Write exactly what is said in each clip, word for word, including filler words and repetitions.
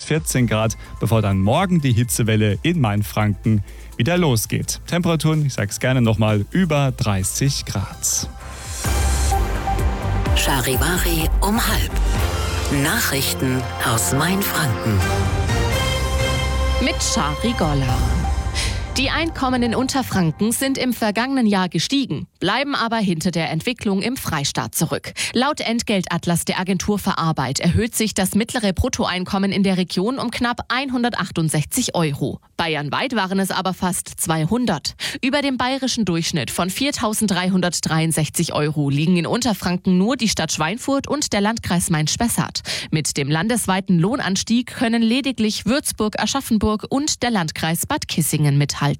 vierzehn Grad, bevor dann morgen die Hitzewelle in Mainfranken wieder losgeht. Temperaturen, ich sage es gerne nochmal, über dreißig Grad. Charivari um halb. Nachrichten aus Mainfranken. Mit Shari Golla. Die Einkommen in Unterfranken sind im vergangenen Jahr gestiegen, bleiben aber hinter der Entwicklung im Freistaat zurück. Laut Entgeltatlas der Agentur für Arbeit erhöht sich das mittlere Bruttoeinkommen in der Region um knapp hundertachtundsechzig Euro. Bayernweit waren es aber fast zweihundert. Über dem bayerischen Durchschnitt von viertausenddreihundertdreiundsechzig Euro liegen in Unterfranken nur die Stadt Schweinfurt und der Landkreis Main-Spessart. Mit dem landesweiten Lohnanstieg können lediglich Würzburg, Aschaffenburg und der Landkreis Bad Kissingen mithalten.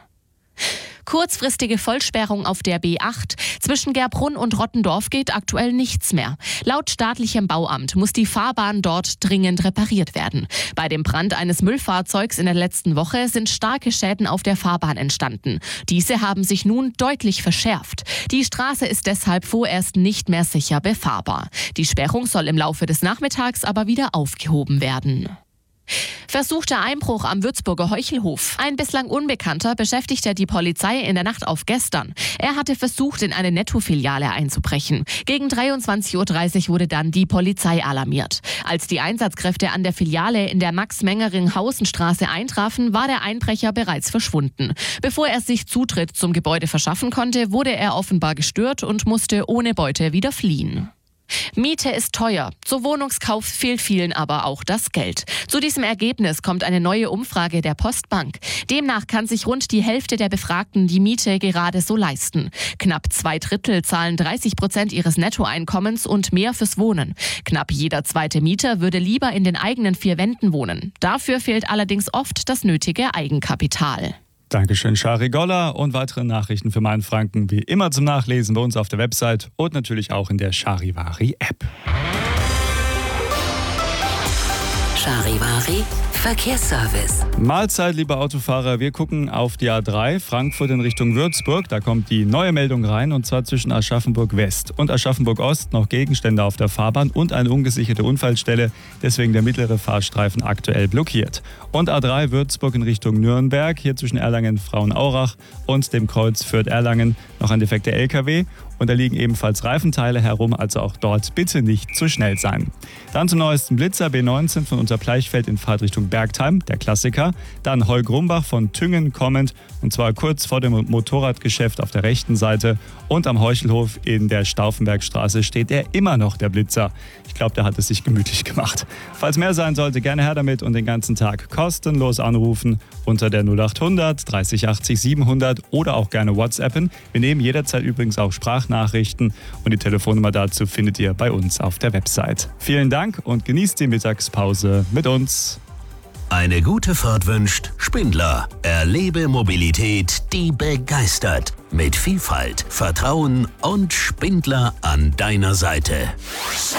Kurzfristige Vollsperrung auf der B acht. Zwischen Gerbrunn und Rottendorf geht aktuell nichts mehr. Laut staatlichem Bauamt muss die Fahrbahn dort dringend repariert werden. Bei dem Brand eines Müllfahrzeugs in der letzten Woche sind starke Schäden auf der Fahrbahn entstanden. Diese haben sich nun deutlich verschärft. Die Straße ist deshalb vorerst nicht mehr sicher befahrbar. Die Sperrung soll im Laufe des Nachmittags aber wieder aufgehoben werden. Versuchter Einbruch am Würzburger Heuchelhof. Ein bislang Unbekannter beschäftigte die Polizei in der Nacht auf gestern. Er hatte versucht, in eine Netto-Filiale einzubrechen. Gegen dreiundzwanzig Uhr dreißig wurde dann die Polizei alarmiert. Als die Einsatzkräfte an der Filiale in der Max-Mengering-Hausenstraße eintrafen, war der Einbrecher bereits verschwunden. Bevor er sich Zutritt zum Gebäude verschaffen konnte, wurde er offenbar gestört und musste ohne Beute wieder fliehen. Miete ist teuer. Zu Wohnungskauf fehlt vielen aber auch das Geld. Zu diesem Ergebnis kommt eine neue Umfrage der Postbank. Demnach kann sich rund die Hälfte der Befragten die Miete gerade so leisten. Knapp zwei Drittel zahlen dreißig Prozent ihres Nettoeinkommens und mehr fürs Wohnen. Knapp jeder zweite Mieter würde lieber in den eigenen vier Wänden wohnen. Dafür fehlt allerdings oft das nötige Eigenkapital. Dankeschön, Shari Golla, und weitere Nachrichten für Mainfranken wie immer zum Nachlesen bei uns auf der Website und natürlich auch in der Charivari-App. Charivari Verkehrsservice. Mahlzeit, liebe Autofahrer. Wir gucken auf die A drei, Frankfurt in Richtung Würzburg. Da kommt die neue Meldung rein, und zwar zwischen Aschaffenburg West und Aschaffenburg Ost noch Gegenstände auf der Fahrbahn und eine ungesicherte Unfallstelle. Deswegen der mittlere Fahrstreifen aktuell blockiert. Und A drei Würzburg in Richtung Nürnberg, hier zwischen Erlangen-Frauenaurach und dem Kreuz Fürth-Erlangen noch ein defekter L K W. Und da liegen ebenfalls Reifenteile herum, also auch dort bitte nicht zu schnell sein. Dann zum neuesten Blitzer, B neunzehn von Unterbleichfeld in Fahrtrichtung Bergheim, der Klassiker. Dann Heugrumbach von Tüngen kommend, und zwar kurz vor dem Motorradgeschäft auf der rechten Seite. Und am Heuchelhof in der Stauffenbergstraße steht der immer noch, der Blitzer. Ich glaube, der hat es sich gemütlich gemacht. Falls mehr sein sollte, gerne her damit und den ganzen Tag kostenlos anrufen unter der null achthundert dreißig achtzig siebenhundert oder auch gerne WhatsAppen. Wir nehmen jederzeit übrigens auch Sprachnachrichten, und die Telefonnummer dazu findet ihr bei uns auf der Website. Vielen Dank und genießt die Mittagspause mit uns. Eine gute Fahrt wünscht Spindler. Erlebe Mobilität, die begeistert. Mit Vielfalt, Vertrauen und Spindler an deiner Seite.